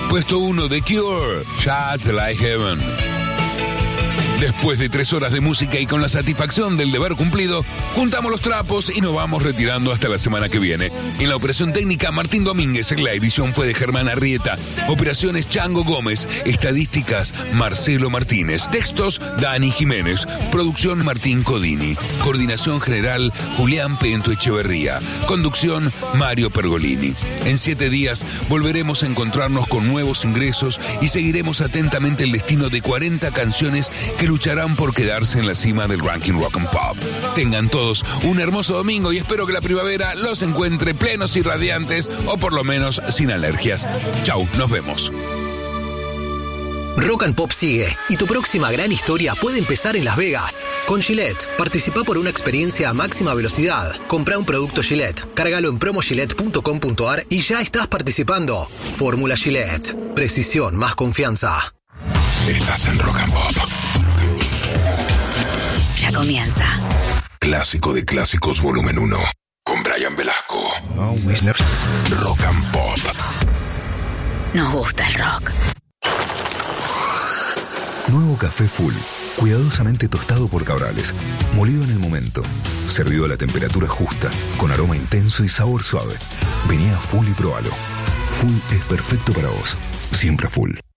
Puesto 1, The Cure, Shots Like Heaven. Después de 3 horas de música y con la satisfacción del deber cumplido, juntamos los trapos y nos vamos retirando hasta la semana que viene. En la operación técnica, Martín Domínguez. La edición fue de Germán Arrieta. Operaciones, Chango Gómez. Estadísticas, Marcelo Martínez. Textos, Dani Jiménez. Producción, Martín Codini. Coordinación general, Julián Pento Echeverría. Conducción, Mario Pergolini. En 7 días volveremos a encontrarnos con nuevos ingresos y seguiremos atentamente el destino de 40 canciones que lucharán por quedarse en la cima del ranking Rock and Pop. Tengan todos un hermoso domingo y espero que la primavera los encuentre plenos y radiantes, o por lo menos sin alergias. Chau, nos vemos. Rock and Pop sigue y tu próxima gran historia puede empezar en Las Vegas. Con Gillette, participa por una experiencia a máxima velocidad. Compra un producto Gillette, cárgalo en promogillette.com.ar y ya estás participando. Fórmula Gillette. Precisión más confianza. Estás en Rock and Pop. Ya comienza. Clásico de clásicos, volumen 1. Con Brian Velasco. Oh, Wisner. Rock and Pop. Nos gusta el rock. Nuevo café Full. Cuidadosamente tostado por Cabrales. Molido en el momento. Servido a la temperatura justa. Con aroma intenso y sabor suave. Vení a Full y probalo. Full es perfecto para vos. Siempre Full.